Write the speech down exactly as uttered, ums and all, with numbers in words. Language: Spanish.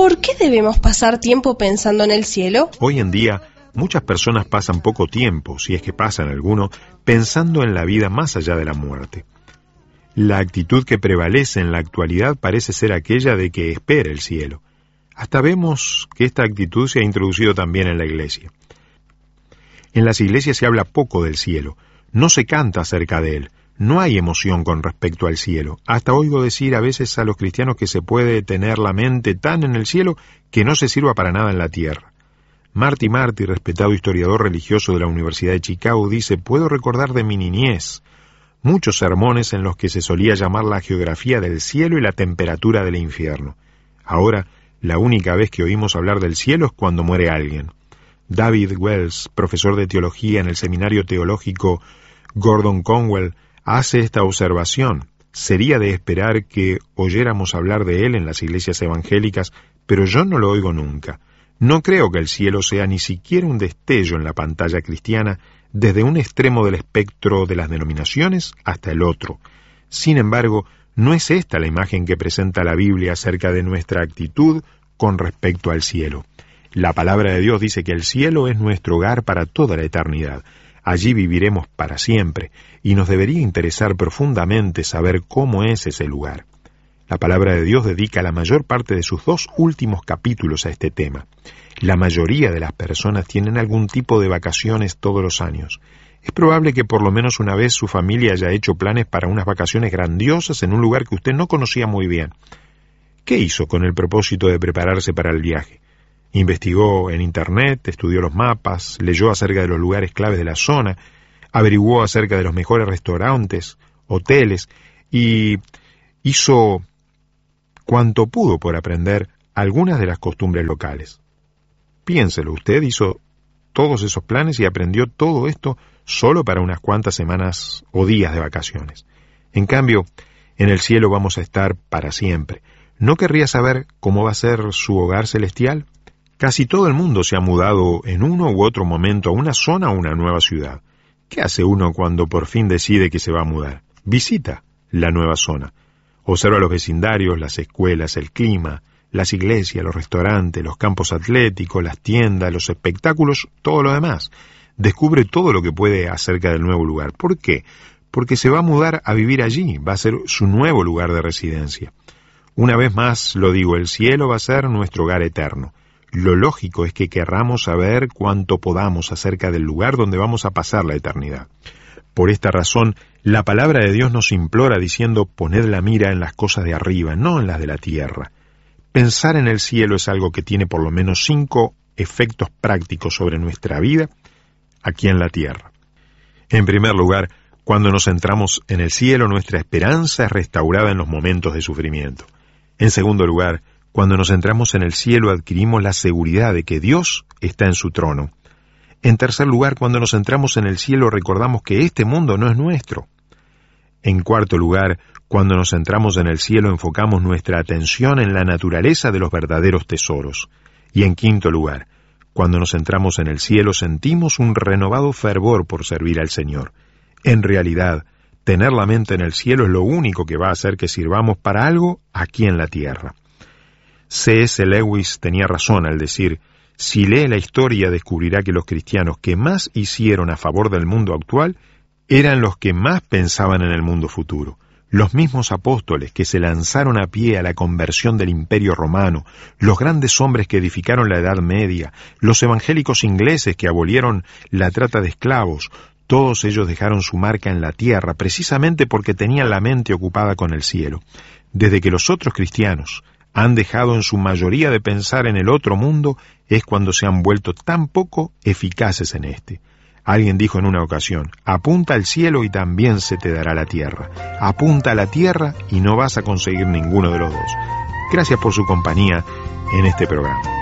¿Por qué debemos pasar tiempo pensando en el cielo? Hoy en día, muchas personas pasan poco tiempo, si es que pasan alguno, pensando en la vida más allá de la muerte. La actitud que prevalece en la actualidad parece ser aquella de que espera el cielo. Hasta vemos que esta actitud se ha introducido también en la iglesia. En las iglesias se habla poco del cielo, no se canta acerca de él, no hay emoción con respecto al cielo. Hasta oigo decir a veces a los cristianos que se puede tener la mente tan en el cielo que no se sirva para nada en la tierra. Marty Marty, respetado historiador religioso de la Universidad de Chicago, dice: puedo recordar de mi niñez muchos sermones en los que se solía llamar la geografía del cielo y la temperatura del infierno. Ahora, la única vez que oímos hablar del cielo es cuando muere alguien. David Wells, profesor de teología en el seminario teológico Gordon Conwell, hace esta observación. Sería de esperar que oyéramos hablar de él en las iglesias evangélicas, pero yo no lo oigo nunca. No creo que el cielo sea ni siquiera un destello en la pantalla cristiana, desde un extremo del espectro de las denominaciones hasta el otro. Sin embargo, no es esta la imagen que presenta la Biblia acerca de nuestra actitud con respecto al cielo. La palabra de Dios dice que el cielo es nuestro hogar para toda la eternidad. Allí viviremos para siempre, y nos debería interesar profundamente saber cómo es ese lugar. La palabra de Dios dedica la mayor parte de sus dos últimos capítulos a este tema. La mayoría de las personas tienen algún tipo de vacaciones todos los años. Es probable que por lo menos una vez su familia haya hecho planes para unas vacaciones grandiosas en un lugar que usted no conocía muy bien. ¿Qué hizo con el propósito de prepararse para el viaje? Investigó en Internet, estudió los mapas, leyó acerca de los lugares claves de la zona, averiguó acerca de los mejores restaurantes, hoteles y hizo cuanto pudo por aprender algunas de las costumbres locales. Piénselo, usted hizo todos esos planes y aprendió todo esto solo para unas cuantas semanas o días de vacaciones. En cambio, en el cielo vamos a estar para siempre. ¿No querría saber cómo va a ser su hogar celestial? Casi todo el mundo se ha mudado en uno u otro momento a una zona o una nueva ciudad. ¿Qué hace uno cuando por fin decide que se va a mudar? Visita la nueva zona. Observa los vecindarios, las escuelas, el clima, las iglesias, los restaurantes, los campos atléticos, las tiendas, los espectáculos, todo lo demás. Descubre todo lo que puede acerca del nuevo lugar. ¿Por qué? Porque se va a mudar a vivir allí, va a ser su nuevo lugar de residencia. Una vez más lo digo, el cielo va a ser nuestro hogar eterno. Lo lógico es que querramos saber cuánto podamos acerca del lugar donde vamos a pasar la eternidad. Por esta razón, la palabra de Dios nos implora diciendo: poned la mira en las cosas de arriba, no en las de la tierra. Pensar en el cielo es algo que tiene por lo menos cinco efectos prácticos sobre nuestra vida aquí en la tierra. En primer lugar, cuando nos centramos en el cielo, nuestra esperanza es restaurada en los momentos de sufrimiento. En segundo lugar, cuando nos centramos en el cielo, adquirimos la seguridad de que Dios está en su trono. En tercer lugar, cuando nos centramos en el cielo, recordamos que este mundo no es nuestro. En cuarto lugar, cuando nos centramos en el cielo, enfocamos nuestra atención en la naturaleza de los verdaderos tesoros. Y en quinto lugar, cuando nos centramos en el cielo, sentimos un renovado fervor por servir al Señor. En realidad, tener la mente en el cielo es lo único que va a hacer que sirvamos para algo aquí en la tierra. C S Lewis tenía razón al decir: si lee la historia descubrirá que los cristianos que más hicieron a favor del mundo actual eran los que más pensaban en el mundo futuro. Los mismos apóstoles que se lanzaron a pie a la conversión del Imperio Romano, los grandes hombres que edificaron la Edad Media, los evangélicos ingleses que abolieron la trata de esclavos, todos ellos dejaron su marca en la tierra precisamente porque tenían la mente ocupada con el cielo. Desde que los otros cristianos han dejado en su mayoría de pensar en el otro mundo, es cuando se han vuelto tan poco eficaces en este. Alguien dijo en una ocasión: apunta al cielo y también se te dará la tierra. Apunta a la tierra y no vas a conseguir ninguno de los dos. Gracias por su compañía en este programa.